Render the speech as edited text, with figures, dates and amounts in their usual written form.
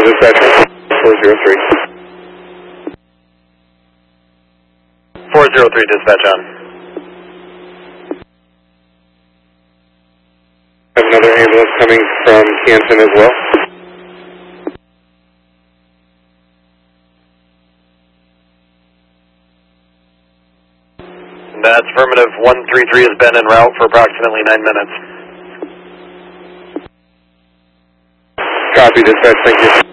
dispatch. 403. 403, dispatch on. I have another ambulance coming from Canton as well. That's affirmative. 133 has been en route for approximately 9 minutes. Copy, dispatch. Thank you.